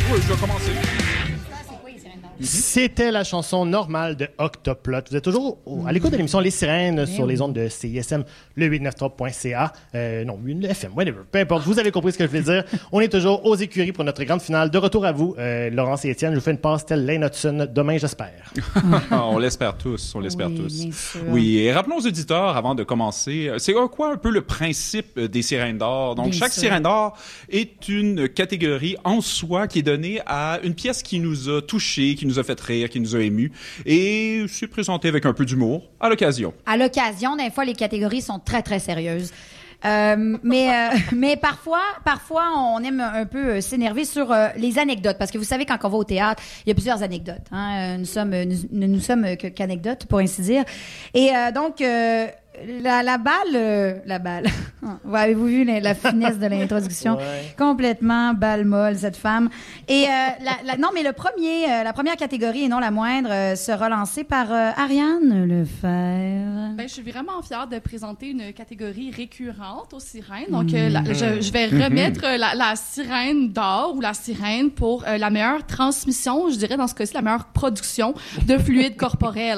Oui, je vais commencer. C'était la chanson normale de Octoplot. Vous êtes toujours à l'écoute de l'émission Les Sirènes sur les ondes de CISM, le 893.ca. Non, le FM, whatever. Peu importe, vous avez compris ce que je voulais dire. On est toujours aux écuries pour notre grande finale. De retour à vous, Laurence et Étienne. Je vous fais une passe telle Lane Hudson demain, j'espère. On l'espère tous, on l'espère Oui, tous. bien sûr. Oui, et rappelons aux auditeurs, avant de commencer, c'est quoi un peu le principe des Sirènes d'or? Donc, Bien chaque sûr. Sirène d'or est une catégorie en soi qui est donnée à une pièce qui nous a touchés, qui nous a fait rire, qui nous a émus, et c'est présenté avec un peu d'humour à l'occasion. À l'occasion, des fois, les catégories sont très, très sérieuses. Mais parfois, on aime un peu s'énerver sur les anecdotes, parce que vous savez, quand on va au théâtre, il y a plusieurs anecdotes. Hein? Nous sommes qu'anecdotes, pour ainsi dire. Et donc, la balle. Avez-vous vu la finesse de l'introduction? Ouais. Complètement balle molle, cette femme. Et non, mais la première catégorie, et non la moindre, sera lancée par Ariane Lefebvre. Ben, je suis vraiment fière de présenter une catégorie récurrente aux sirènes. Donc, je vais remettre la sirène d'or ou la sirène pour la meilleure transmission, je dirais dans ce cas-ci, la meilleure production de fluide corporel.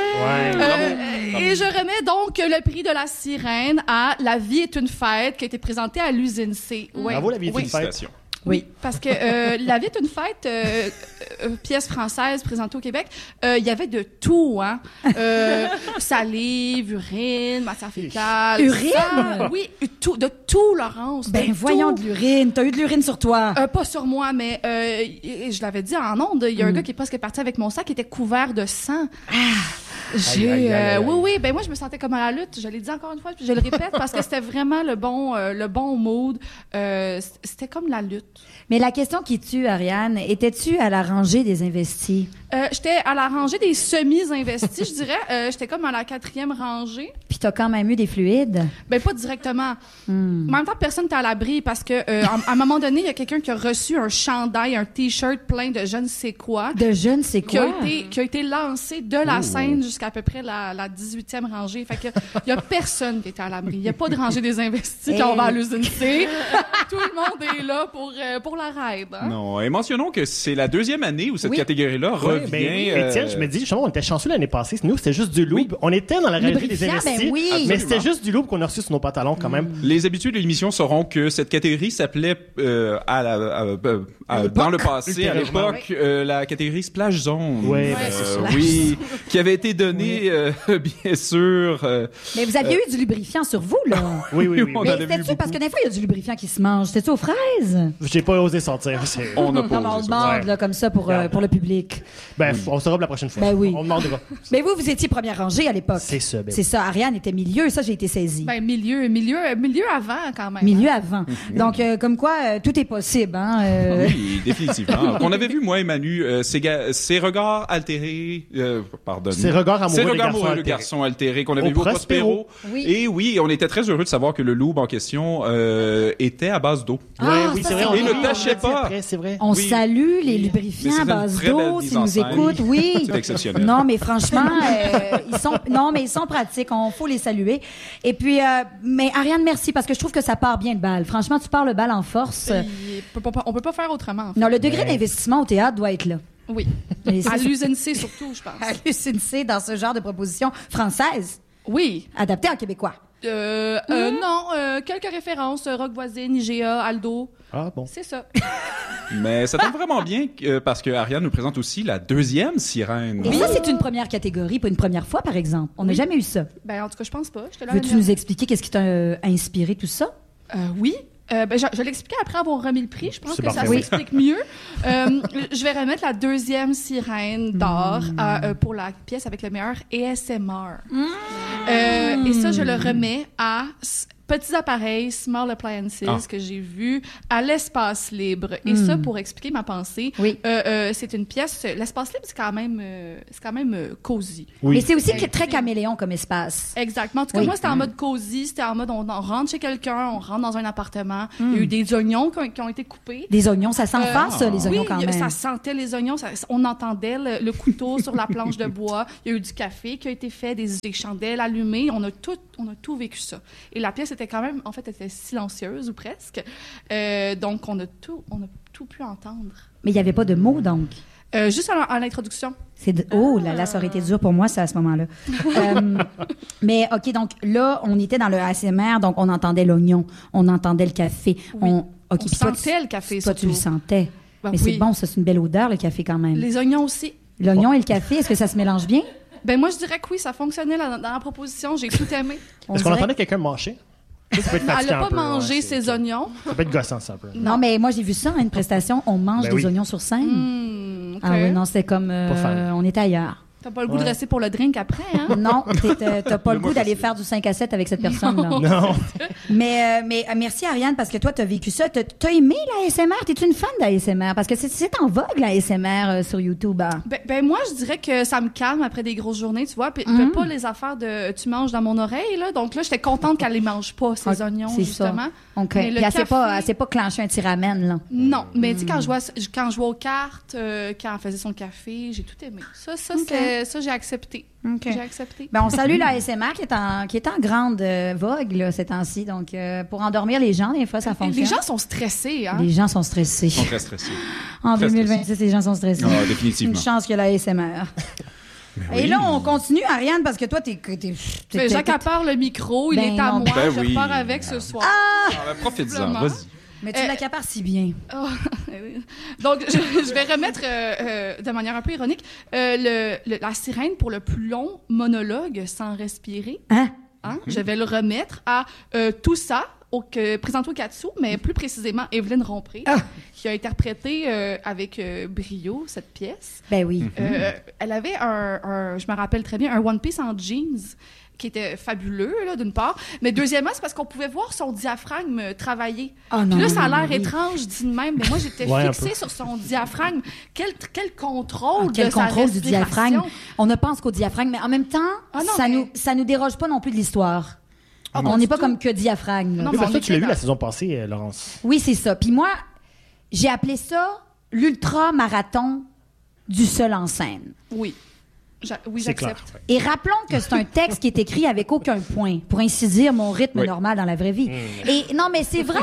Et je remets donc le prix de la sirène à La vie est une fête qui a été présentée à l'usine C. Ouais. Bravo, La vie est une fête. Félicitations. Oui. Parce que La vie est une fête, pièce française présentée au Québec, il y avait de tout, hein. Salive, urine, matière fécale. Urine? sang. Oui, de tout, Laurence. Ben, de voyons tout. de l'urine. T'as eu de l'urine sur toi. Pas sur moi, mais je l'avais dit en ondes, il y a un gars qui est presque parti avec mon sac qui était couvert de sang. Aïe, aïe, aïe, aïe. Oui, ben moi je me sentais comme à la lutte, je l'ai dit encore une fois, puis je le répète parce que c'était vraiment le bon mood, c'était comme la lutte. Mais la question qui tue, Ariane, étais-tu à la rangée des investis? J'étais à la rangée des semis-investis, je dirais. J'étais comme à la 4e rangée. Puis t'as quand même eu des fluides? Ben, pas directement. Mais en même temps, personne n'était à l'abri parce que, à un moment donné, il y a quelqu'un qui a reçu un chandail, un T-shirt plein de je ne sais quoi. De je ne sais Qui a, quoi? été, qui a été lancé de la scène jusqu'à peu près la 18e rangée. Fait que, il y a personne qui était à l'abri. Il n'y a pas de rangée des investis quand on va à l'usine C. Tout le monde est là pour la ride. Hein? Non, et mentionnons que c'est la 2e année où cette Oui. catégorie-là revient. Ben oui, Étienne, je me dis, justement, on était chanceux l'année passée. Nous, c'était juste du loup. Oui. On était dans la réalité des Lubrifiant, investis, ben oui. mais Absolument. c'était juste du loup qu'on a reçu sur nos pantalons quand même. Les habitués de l'émission sauront que cette catégorie s'appelait dans le passé, à l'époque, la catégorie Splash Zone. Ouais, ben, c'est ça. Oui, qui avait été donnée, bien sûr. Mais vous aviez eu du lubrifiant sur vous, là. Oui, oui, oui. On oui. en Mais a vu c'était-tu, parce beaucoup. que des fois, il y a du lubrifiant qui se mange. C'était-tu aux fraises? J'ai pas osé sortir. On n'a Non, pas mais on osé ça. demande, Ouais. là, comme ça, pour le public. Ben, on saura la prochaine fois. Ben oui. On demandera. Mais vous étiez première rangée à l'époque. C'est ça, ben C'est ça. Ariane était milieu. Ça, j'ai été saisie. Ben, milieu avant, quand même. Milieu avant. Donc, comme quoi, tout est possible, hein. Oui, définitivement. Qu'on avait vu, moi et Manu, ces regards altérés, pardonne. Ces regards amoureux Ces des regards garçons amoureux de altérés. garçons altérés qu'on avait Au vu au Prospero. Oui. Et oui, on était très heureux de savoir que le loup en question était à base d'eau. Ah, Ouais, oui, ça, c'est vrai. c'est On Et vrai. ne on tâchez l'a dit pas. après, c'est vrai. On Oui. salue les Mais lubrifiants c'est à une base très belle d'eau, mise s'ils en nous scène. écoutent, oui. C'est exceptionnel. Non, mais franchement, ils sont pratiques. On faut les saluer. Et puis, mais Ariane, merci parce que je trouve que ça part bien le bal. Franchement, tu pars le bal en force. On peut pas faire autrement, en fait. Non, le degré Ouais. d'investissement au théâtre doit être là. Oui. Et c'est À ça. l'usine C, surtout, je pense. Halluciné dans ce genre de proposition française, Oui. adaptée en québécois. Non, quelques références, Rock Voisine, IGA, Aldo. Ah, bon. C'est ça. Mais ça tombe vraiment bien parce que Ariane nous présente aussi la 2e sirène. Et ça, c'est une première catégorie, pas une première fois, par exemple. On n'a Oui. jamais eu ça. Ben, en tout cas, je pense pas. J'étais là Veux-tu l'année nous expliquer qu'est-ce qui t'a inspiré tout ça? Oui. Ben, je l'expliquais après avoir remis le prix. Je pense C'est que ça parfait, oui. s'explique mieux. Je vais remettre la 2e sirène d'or pour la pièce avec le meilleur ASMR. Et ça, je le remets à petits appareils, small appliances que j'ai vus à l'espace libre. Et ça, pour expliquer ma pensée, Oui. c'est une pièce. L'espace libre, c'est quand même cosy. Oui. Mais c'est aussi très caméléon comme espace. Exactement. En tout cas, Oui. moi, c'était en mode cosy. C'était en mode on rentre chez quelqu'un, on rentre dans un appartement. Il y a eu des oignons qui ont été coupés. Des oignons, ça sent fort, ça, les oignons, oui, quand même. ça sentait les oignons. On entendait le couteau sur la planche de bois. Il y a eu du café qui a été fait, des chandelles allumées. On a tout vécu ça. Et la pièce était quand même, en fait, elle était silencieuse ou presque. Donc, on a tout pu entendre. Mais il n'y avait pas de mots, donc? Juste à l'introduction. Oh là là, ça aurait été dur pour moi, ça, à ce moment-là. Mais OK, donc là, on était dans le ASMR, donc on entendait l'oignon, on entendait le café. Oui. On sentait le café, toi, tu le sentais. Ben, mais oui. c'est bon, ça, c'est une belle odeur, le café, quand même. Les oignons aussi. L'oignon et le café, est-ce que ça se mélange bien? Ben moi, je dirais que oui, ça fonctionnait dans la proposition. J'ai tout aimé. Est-ce qu'on entendait quelqu'un mâcher? Ça peut être Elle fatigant n'a un pas peu, mangé ouais, ses oignons. Ça peut être gossant, ça, un peu. Non, mais moi, j'ai vu ça à une prestation. On mange Ben des oui. oignons sur scène. OK. Ah oui, non, c'était comme... Pas fan. on était ailleurs. T'as pas le goût de rester pour le drink après, hein? Non, t'as pas le goût d'aller faire du 5 à 7 avec cette personne-là. Non. Mais merci, Ariane, parce que toi, t'as vécu ça. T'as aimé l'ASMR? T'es-tu une fan de l'ASMR? Parce que c'est en vogue, l'ASMR, sur YouTube. Hein? Ben moi, je dirais que ça me calme après des grosses journées, tu vois. Puis pas les affaires de tu manges dans mon oreille, là. Donc là, j'étais contente qu'elle les mange pas, ces oignons, c'est justement. ça. OK. Mais le Puis elle café- s'est pas clenché un tiramène, là. Non, mais tu sais, quand je jouais aux cartes, quand elle faisait son café, j'ai tout aimé. Ça, j'ai accepté. OK. J'ai accepté. Ben, on salue l'ASMR qui est en grande vogue, là, ces temps-ci. Donc, pour endormir les gens, des fois, ça fonctionne. Les gens sont stressés, hein? Les gens sont stressés. Ils sont très stressés. En Très 2026, les gens sont stressés. Ah, définitivement. Une chance qu'il y a l'ASMR. Ben Et oui. là, on continue, Ariane, parce que toi, Mais Jacques accapare le micro, il Ben est à non. moi, Ben je oui. repars avec ce soir. Ah, ben, profites-en, Simplement. vas-y. Mais tu l'accapares si bien. Oh, oui. Donc, je vais remettre de manière un peu ironique la sirène pour le plus long monologue sans respirer. Hein? Je vais le remettre à tout ça, présenté au Katsu, mais plus précisément Evelyne Rompré, qui a interprété avec brio cette pièce. Ben oui. Elle avait je me rappelle très bien, un One Piece en jeans qui était fabuleux, là, d'une part. Mais deuxièmement, c'est parce qu'on pouvait voir son diaphragme travailler. Ah, non, Puis là, ça a non, l'air oui. étrange, dit de même. Mais moi, j'étais Ouais, un fixée sur son diaphragme. Quel contrôle Quel de sa contrôle du respiration. diaphragme. On ne pense qu'au diaphragme, mais en même temps, Ah non, ça mais- ça nous déroge pas non plus de l'histoire. Ah, On pas n'est du pas tout. comme que diaphragme. là. Non, Oui, mais parce que on toi, tu l'as était vu la dans- saison passée, Laurence. Oui, c'est ça. Puis moi, j'ai appelé ça l'ultra-marathon du seul en scène. Oui. Oui, C'est clair. j'accepte. Et rappelons que c'est un texte qui est écrit avec aucun point, pour ainsi dire mon rythme Oui. normal dans la vraie vie. Et non, mais c'est vrai,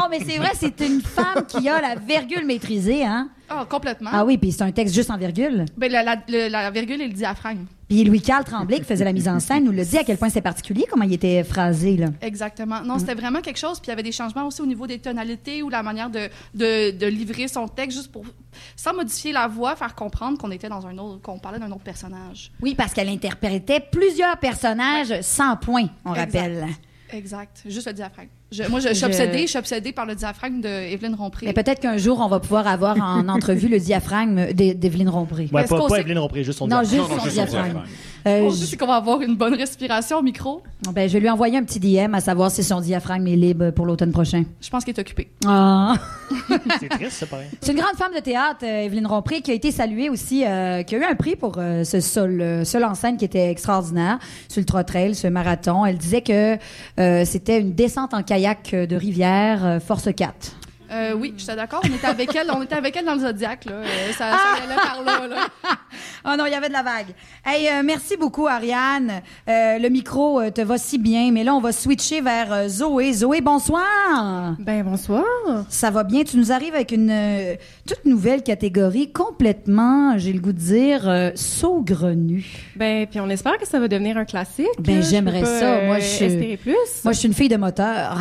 c'est une femme qui a la virgule maîtrisée, hein. Ah, complètement. Ah oui, puis c'est un texte juste en virgule. Ben, la virgule et le diaphragme. Puis Louis-Carl Tremblay, qui faisait la mise en scène, nous le dit à quel point c'est particulier, comment il était phrasé, là. Exactement. Non, c'était vraiment quelque chose. Puis il y avait des changements aussi au niveau des tonalités ou la manière de livrer son texte, juste pour, sans modifier la voix, faire comprendre qu'on parlait d'un autre personnage. Oui, parce qu'elle interprétait plusieurs personnages sans point, on Exact. rappelle. Exact. Juste le diaphragme. Je suis obsédée par le diaphragme d'Evelyne Rompré. Mais peut-être qu'un jour, on va pouvoir avoir en entrevue le diaphragme d'Evelyne Rompré. Ouais, Est-ce qu'on pas sait- Evelyne Rompré, juste son Non, diaphragme. juste Non, son juste son diaphragme. diaphragme. On sait qu'on va avoir une bonne respiration au micro. Ben, je vais lui envoyer un petit DM à savoir si son diaphragme est libre pour l'automne prochain. Je pense qu'il est occupé. Ah. C'est triste, ça, pareil. C'est une grande femme de théâtre, Evelyne Rompré, qui a été saluée aussi, qui a eu un prix pour ce seul en scène qui était extraordinaire sur le Trot-Trail, ce marathon. Elle disait que c'était une descente en kayak de rivière, Force 4. Oui, je suis d'accord. On était avec elle dans le Zodiac, là. Ça y allait par là, là. Oh non, il y avait de la vague. Hey, merci beaucoup, Ariane. Le micro te va si bien, mais là, on va switcher vers Zoé. Zoé, bonsoir. Ben bonsoir. Ça va bien. Tu nous arrives avec une toute nouvelle catégorie complètement, j'ai le goût de dire, saugrenue. Ben puis on espère que ça va devenir un classique. Ben, là. Je j'aimerais peux pas, ça. Moi, espérer plus. Moi, je suis une fille de moteur.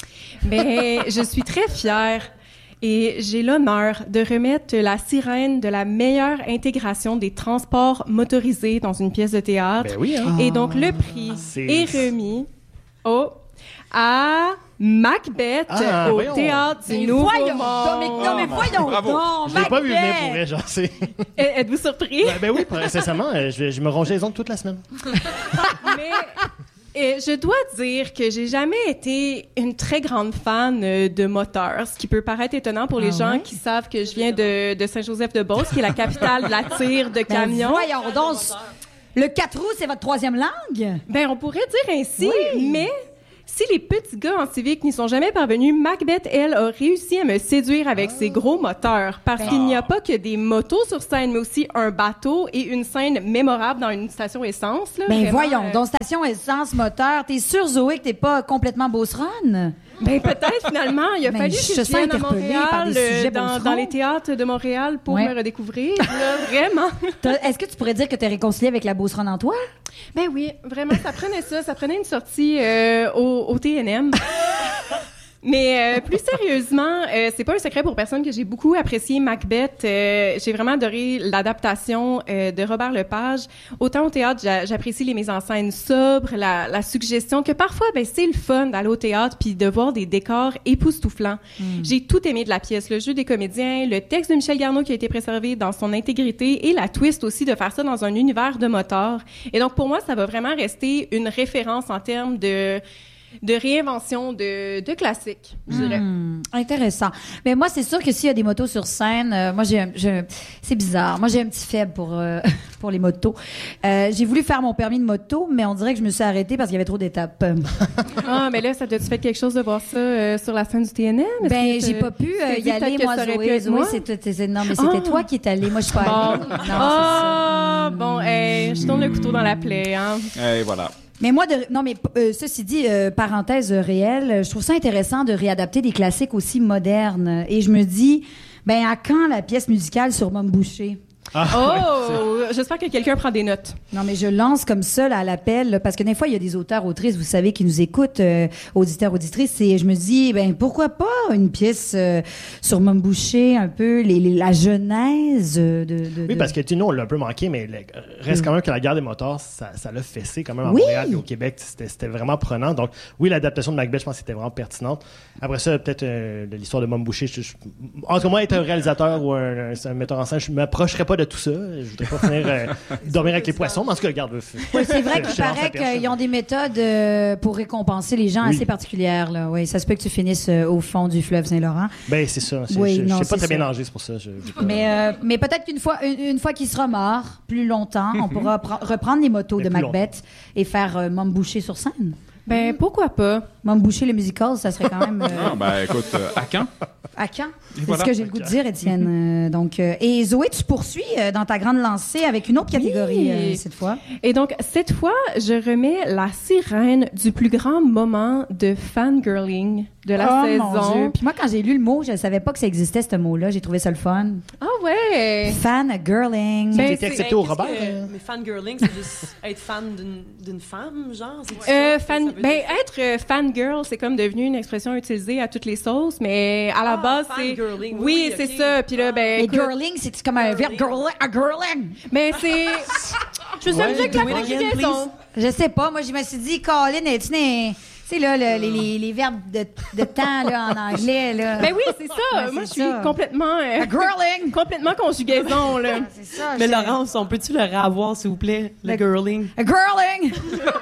Ben je suis très fière et j'ai l'honneur de remettre la sirène de la meilleure intégration des transports motorisés dans une pièce de théâtre. Ben oui, hein. Et donc le prix C'est- est remis à Macbeth Ah, au voyons. théâtre du Mais Nouveau voyons Monde. donc, non, mais voyons Bravo. donc, Je l'ai pas vu venir Macbeth. pour vrai, genre, c'est... Êtes-vous surpris? Ben oui, sincèrement, je me rongeais les ongles toute la semaine. Mais je dois dire que j'ai jamais été une très grande fan de moteurs, ce qui peut paraître étonnant pour les gens qui savent que je viens de Saint-Joseph-de-Beauce, qui est la capitale de la tire de Ben, camions. voyons donc. Le 4 roues, c'est votre troisième langue? Ben, on pourrait dire ainsi, mais Si les petits gars en civique n'y sont jamais parvenus, Macbeth, elle, a réussi à me séduire avec ses gros moteurs. Parce qu'il n'y a pas que des motos sur scène, mais aussi un bateau et une scène mémorable dans une station essence. Là, Ben vraiment, voyons, donc station essence moteur, t'es sûre, Zoé, que t'es pas complètement beauceronne? Ben peut-être finalement, il a Ben, fallu je que te je sens vienne à interpellée par Montréal, des sujets dans beaucerons. les théâtres de Montréal pour Ouais. me redécouvrir. Là, vraiment. Est-ce que tu pourrais dire que t'es réconciliée avec la beauceronne en toi? Ben oui, vraiment, ça prenait une sortie au TNM. Mais plus sérieusement, c'est pas un secret pour personne que j'ai beaucoup apprécié Macbeth. J'ai vraiment adoré l'adaptation de Robert Lepage. Autant au théâtre, j'apprécie les mises en scène sobres, la suggestion que parfois, ben c'est le fun d'aller au théâtre puis de voir des décors époustouflants. J'ai tout aimé de la pièce, le jeu des comédiens, le texte de Michel Garneau qui a été préservé dans son intégrité et la twist aussi de faire ça dans un univers de motards. Et donc pour moi, ça va vraiment rester une référence en termes de réinvention de classiques, je dirais. Intéressant. Mais moi, c'est sûr que s'il y a des motos sur scène, moi, c'est bizarre. Moi, j'ai un petit faible pour les motos. J'ai voulu faire mon permis de moto, mais on dirait que je me suis arrêtée parce qu'il y avait trop d'étapes. Ah, mais là, ça t'a-tu fait quelque chose de voir ça sur la scène du TNM? Ben, j'ai pas pu y aller, moi, Zoé. Zoé, non, mais c'était toi qui es allée. Moi, je suis pas allée. Non, c'est ça. Bon, hey, je tourne le couteau dans la plaie, hein. Et voilà. Mais moi, ceci dit, parenthèse réelle, je trouve ça intéressant de réadapter des classiques aussi modernes. Et je me dis, ben, à quand la pièce musicale sur Mom Boucher? J'espère que quelqu'un prend des notes. Non, mais je lance comme ça là, à l'appel, là, parce que des fois, il y a des auteurs, autrices, vous savez, qui nous écoutent, auditeurs, auditrices, et je me dis, ben pourquoi pas une pièce sur Mom Boucher, un peu la genèse Oui, parce que nous, on l'a un peu manqué, mais reste quand même que la guerre des motards, ça l'a fessé quand même à Oui. Montréal et au Québec. C'était vraiment prenant. Donc, oui, l'adaptation de Macbeth, je pense que c'était vraiment pertinente. Après ça, peut-être l'histoire de Mom Boucher. En tout cas, moi, être un réalisateur ou un metteur en scène, je ne m'approcherais pas de tout ça. Je voudrais pas finir dormir avec les poissons. Mais en tout cas, regarde. Oui, c'est vrai qu'il paraît qu'ils ont des méthodes pour récompenser les gens assez particulières. Là. Oui, ça se peut que tu finisses au fond du fleuve Saint-Laurent. Ben, c'est ça. Oui, je non, sais pas c'est très bien ça. nager, c'est pour ça. Mais peut-être qu'une fois qu'il sera mort, plus longtemps, on pourra reprendre les motos Mais de plus Macbeth et faire Mom Boucher sur scène. Ben, pourquoi pas? Mom Boucher, le musical, ça serait quand même... Ah, ben écoute, à quand? À quand? C'est voilà. ce que j'ai le goût de dire, Étienne. Et Zoé, tu poursuis dans ta grande lancée avec une autre catégorie cette fois. Et donc, cette fois, je remets la sirène du plus grand moment de fangirling de la saison. Mon Dieu. Puis moi, quand j'ai lu le mot, je ne savais pas que ça existait, ce mot-là. J'ai trouvé ça le fun. Ah ouais! Fangirling. J'ai Ben, été accepté au Robert. Mais fangirling, c'est juste être fan d'une femme, genre? Être fangirl, c'est comme devenu une expression utilisée à toutes les sauces, mais à la base, c'est... fangirling, Oui, oui, c'est ok. ça. Puis là, ben... Et écoute, girling, c'est comme un verbe girling. mais c'est... Je suis amusée avec la do it again, conjugaison. Je sais pas. Moi, je me suis dit, Colin, tu sais, là, les verbes de temps, là, en anglais, là. Ben oui, c'est ça. Ouais, Moi, je c'est suis ça. complètement... Girling. complètement conjugaison, là. C'est ça. Mais Laurence, on peut-tu le revoir, s'il vous plaît? Le girling. Girling.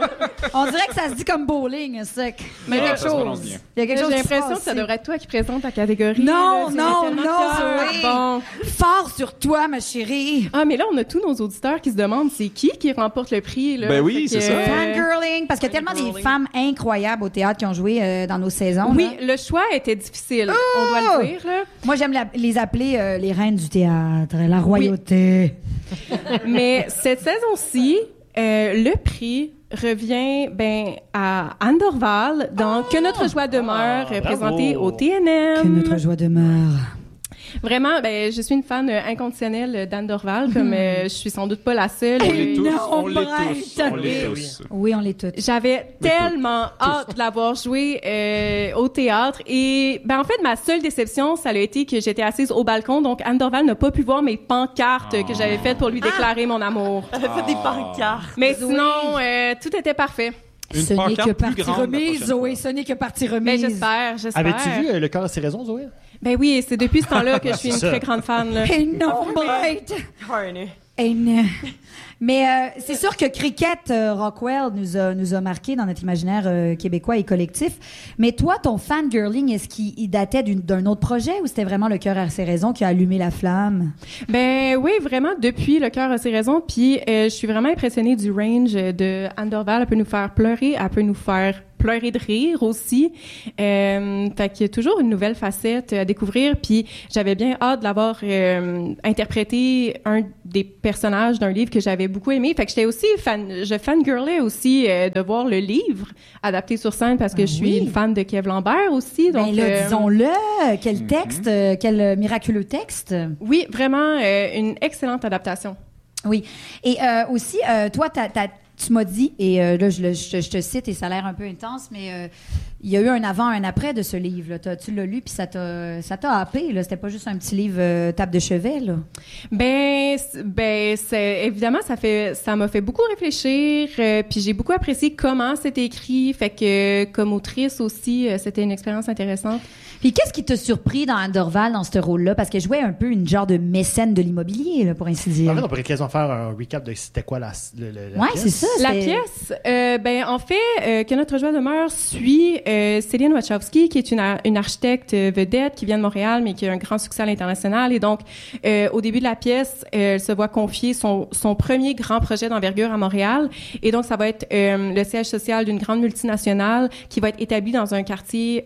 On dirait que ça se dit comme bowling, sec. Mais Ah, quelque ça se prononce chose. bien. Il y a quelque J'ai chose qui se l'impression passe que ça ici. devrait être toi qui présente ta catégorie. Non, là. non, C'est non, tellement Zoé. Bon. Fort sur toi, ma chérie. Ah, mais là, on a tous nos auditeurs qui se demandent c'est qui remporte le prix, là. Ben oui, Fait que, c'est ça. Fangirling, parce qu'il y a tellement des Fangirling. femmes incroyables au théâtre qui ont joué dans nos saisons. Oui, là. le choix était difficile, on doit le dire, là. Moi, j'aime les appeler les reines du théâtre, la royauté. Mais cette saison-ci, le prix revient à Anne Dorval dans Que notre joie demeure, présenté bravo. au TNM. Que notre joie demeure. Vraiment, je suis une fan inconditionnelle d'Anne Dorval, comme je suis sans doute pas la seule. On l'est tous, Non, on l'est Brett. tous, on l'est tous. Oui, on l'est toutes. J'avais tellement hâte de l'avoir joué au théâtre. Et en fait, ma seule déception, ça a été que j'étais assise au balcon, donc Anne Dorval n'a pas pu voir mes pancartes que j'avais faites pour lui déclarer mon amour. Elle a fait des pancartes. Mais Zoé. sinon, tout était parfait. Une Ce n'est pancarte que plus partie grande la remise, prochaine Zoé. fois. Ce n'est que partie Ben, remise. j'espère. Avais-tu vu Le cœur a ses raisons, Zoé? Ben oui, c'est depuis ce temps-là que je suis une C'est ça. très grande fan, là. Et non, Brett. Harney. Et non. Mais c'est sûr que Cricket Rockwell nous a marqué dans notre imaginaire québécois et collectif. Mais toi, ton fangirling, est-ce qu'il datait d'un autre projet ou c'était vraiment Le cœur a ses raisons qui a allumé la flamme? Ben oui, vraiment, depuis Le cœur a ses raisons. Puis je suis vraiment impressionnée du range de Anne Dorval. Elle peut nous faire pleurer, elle peut nous faire pleurer de rire aussi. Fait qu'il y a toujours une nouvelle facette à découvrir. Puis j'avais bien hâte de l'avoir interprété un des personnages d'un livre que j'avais beaucoup aimé. Fait que j'étais aussi je fangirlais aussi de voir le livre adapté sur scène parce que je suis une fan de Kev Lambert aussi. Donc, là, disons-le, quel texte, quel miraculeux texte. Oui, vraiment une excellente adaptation. Oui. Et aussi, toi, tu m'as dit, et là, je te cite, et ça a l'air un peu intense, mais il y a eu un avant, un après de ce livre. Là. Tu l'as lu, puis ça t'a happé. Là. C'était pas juste un petit livre table de chevet. Là. Évidemment, ça m'a fait beaucoup réfléchir, puis j'ai beaucoup apprécié comment c'était écrit. Fait que, comme autrice aussi, c'était une expérience intéressante. Puis qu'est-ce qui t'a surpris dans Anne Dorval, dans ce rôle-là? Parce qu'elle jouait un peu une genre de mécène de l'immobilier, là, pour ainsi dire. En fait, on pourrait quasiment faire un recap de c'était quoi la pièce. C'est ça. La pièce, en fait, Que notre joie demeure suit Céline Wachowski, qui est une architecte vedette qui vient de Montréal, mais qui a un grand succès à l'international. Et donc, au début de la pièce, elle se voit confier son premier grand projet d'envergure à Montréal. Et donc, ça va être le siège social d'une grande multinationale qui va être établi dans un quartier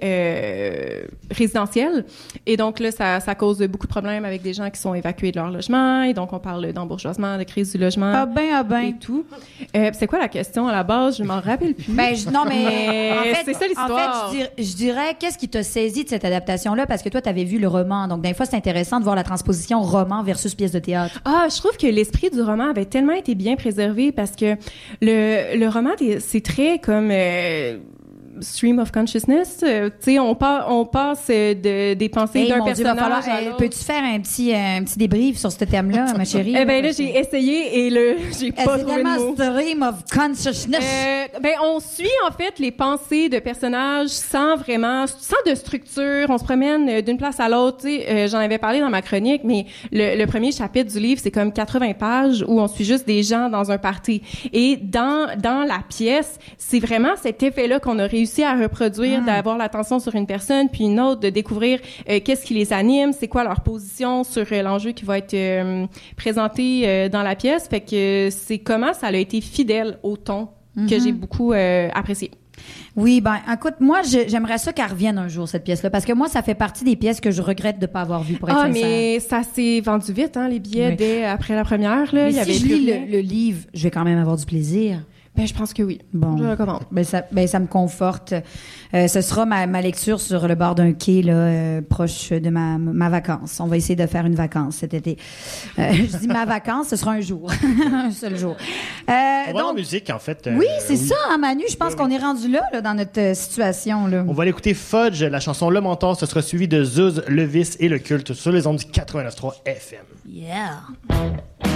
résidentiel. Et donc, là, ça cause beaucoup de problèmes avec des gens qui sont évacués de leur logement. Et donc, on parle d'embourgeoisement, de crise du logement. Ah ben. Et tout. C'est quoi la question à la base? Je m'en rappelle plus. Non, mais en fait, c'est ça l'histoire. En fait, je dirais, qu'est-ce qui t'a saisi de cette adaptation-là? Parce que toi, t'avais vu le roman. Donc, des fois, c'est intéressant de voir la transposition roman versus pièce de théâtre. Ah, je trouve que l'esprit du roman avait tellement été bien préservé parce que le roman, c'est très comme... stream of consciousness, tu sais, on passe des pensées d'un personnage à l'autre. Peux-tu faire un petit débrief sur ce thème-là, ma chérie? Eh ben là, j'ai essayé et j'ai pas trouvé de mot. Stream of consciousness. On suit en fait les pensées de personnages sans de structure. On se promène d'une place à l'autre. Tu sais, j'en avais parlé dans ma chronique, mais le premier chapitre du livre, c'est comme 80 pages où on suit juste des gens dans un party. Et dans la pièce, c'est vraiment cet effet-là qu'on a réussi à reproduire, d'avoir l'attention sur une personne puis une autre, de découvrir qu'est-ce qui les anime, c'est quoi leur position sur l'enjeu qui va être présenté dans la pièce. Fait que c'est comment ça a été fidèle au ton que j'ai beaucoup apprécié. Oui, ben, écoute, moi, j'aimerais ça qu'elle revienne un jour, cette pièce-là, parce que moi, ça fait partie des pièces que je regrette de ne pas avoir vues, pour être sincère. Mais ça s'est vendu vite, hein, les billets, dès après la première, là. Mais si je lis le livre, je vais quand même avoir du plaisir. Ben, je pense que oui. Bon. Je recommande. Ça me conforte. Ce sera ma lecture sur le bord d'un quai, là, proche de ma vacance. On va essayer de faire une vacance cet été. Je dis ma vacance, ce sera un jour. Un seul jour. On va en musique, en fait. Oui, c'est ça, hein, Manu. Je pense qu'on est rendu là, dans notre situation, là. On va aller écouter Fudge, la chanson Le Mentor. Ce sera suivi de Zuz, Le Vice et Le Culte sur les ondes du 89.3 FM. Yeah.